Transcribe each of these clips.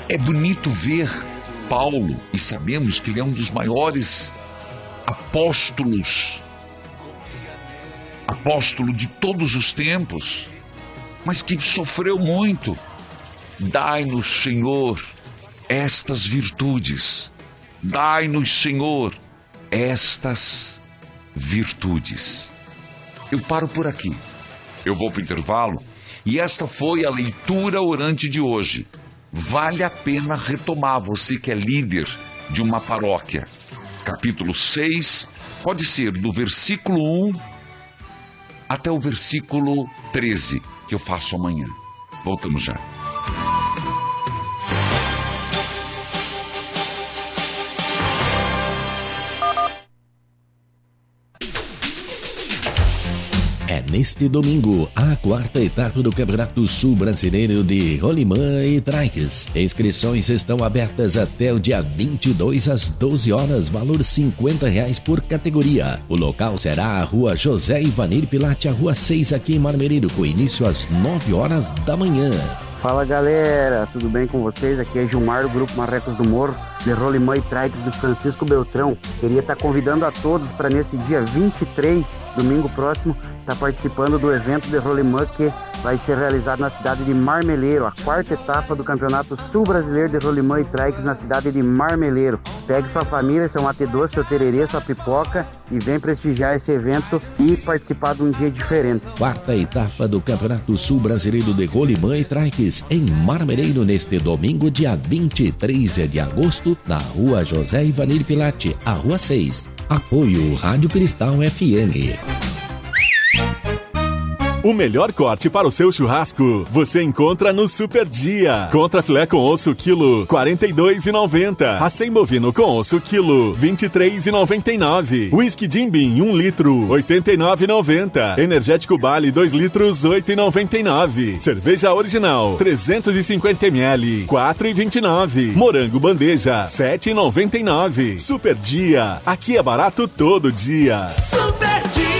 É bonito ver Paulo, e sabemos que ele é um dos maiores apóstolo de todos os tempos, mas que sofreu muito. Dai-nos, Senhor, estas virtudes. Dai-nos, Senhor, estas virtudes. Eu paro por aqui. Eu vou para o intervalo e esta foi a leitura orante de hoje. Vale a pena retomar, você que é líder de uma paróquia. Capítulo 6, pode ser do versículo 1 até o versículo 13, que eu faço amanhã. Voltamos já. Neste domingo, a quarta etapa do Campeonato Sul Brasileiro de Rolimã e Trikes. Inscrições estão abertas até o dia 22 às 12 horas, valor R$50 por categoria. O local será a Rua José Ivanir Pilate, a Rua 6, aqui em Marmeleiro, com início às 9 horas da manhã. Fala galera, tudo bem com vocês? Aqui é Gilmar do Grupo Marrecos do Morro, de Rolimã e Trikes do Francisco Beltrão. Queria estar convidando a todos para nesse dia 23, domingo próximo, estar participando do evento de Rolimã que vai ser realizado na cidade de Marmeleiro, a quarta etapa do Campeonato Sul Brasileiro de Rolimã e Trikes na cidade de Marmeleiro. Pegue sua família, seu mate doce, seu tererê, sua pipoca e vem prestigiar esse evento e participar de um dia diferente. Quarta etapa do Campeonato Sul Brasileiro de Rolimã e Trikes em Marmeleiro neste domingo, dia 23 de agosto, na Rua José Ivanir Pilate, a Rua 6. Apoio Rádio Cristal FM. O melhor corte para o seu churrasco você encontra no Super Dia. Contrafilé com osso quilo R$ 42,90. Acém bovino com osso quilo R$ 23,99. Whisky Jim Beam 1 litro R$ 89,90. Energético Bali 2 litros R$ 8,99. Cerveja original 350 ml R$ 4,29. Morango bandeja R$ 7,99. Super Dia. Aqui é barato todo dia. Super Dia.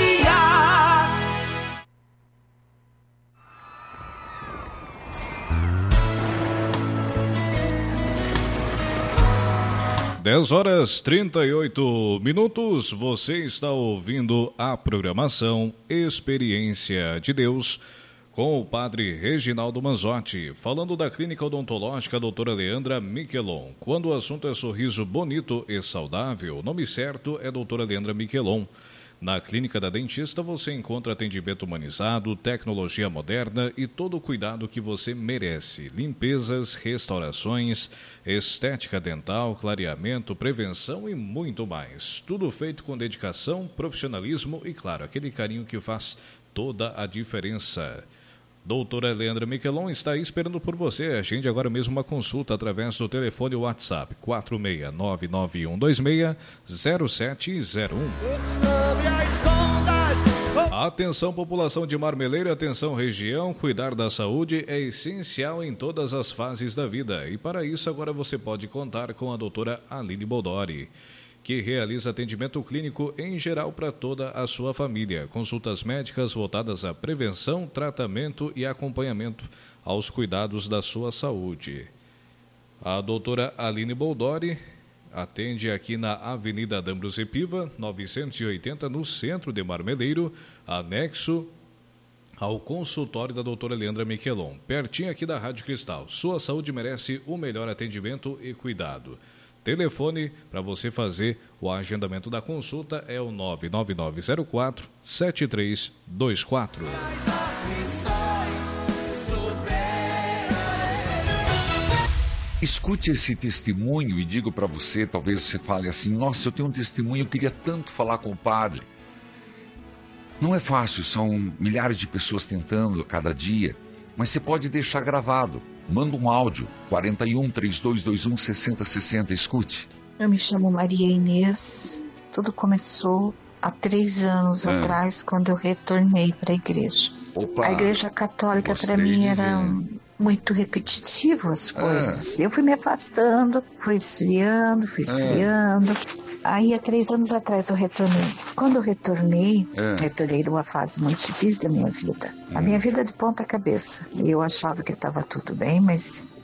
10h38, você está ouvindo a programação Experiência de Deus com o padre Reginaldo Manzotti, falando da clínica odontológica doutora Leandra Miquelon. Quando o assunto é sorriso bonito e saudável, o nome certo é doutora Leandra Miquelon. Na Clínica da Dentista você encontra atendimento humanizado, tecnologia moderna e todo o cuidado que você merece. Limpezas, restaurações, estética dental, clareamento, prevenção e muito mais. Tudo feito com dedicação, profissionalismo e, claro, aquele carinho que faz toda a diferença. Doutora Leandra Miquelon está aí esperando por você. Agende agora mesmo uma consulta através do telefone WhatsApp 46991260701. Atenção população de Marmeleiro, atenção região, cuidar da saúde é essencial em todas as fases da vida. E para isso agora você pode contar com a doutora Aline Boldori, que realiza atendimento clínico em geral para toda a sua família. Consultas médicas voltadas à prevenção, tratamento e acompanhamento aos cuidados da sua saúde. A doutora Aline Boldori atende aqui na Avenida D'Ambrosio Piva, 980, no centro de Marmeleiro, anexo ao consultório da doutora Leandra Miquelon, pertinho aqui da Rádio Cristal. Sua saúde merece o melhor atendimento e cuidado. Telefone para você fazer o agendamento da consulta é o 99904-7324. Escute esse testemunho e digo para você, talvez você fale assim, nossa, eu tenho um testemunho, eu queria tanto falar com o padre. Não é fácil, são milhares de pessoas tentando a cada dia, mas você pode deixar gravado. Manda um áudio, 41-3221-6060, escute. Eu me chamo Maria Inês, tudo começou há 3 anos atrás, quando eu retornei para a igreja. Opa, a igreja católica para mim era muito repetitivo as coisas. Eu fui me afastando, fui esfriando. Aí há 3 anos atrás eu retornei. Quando eu retornei numa fase muito difícil da minha vida. A minha vida de ponta cabeça. Eu achava que estava tudo bem, mas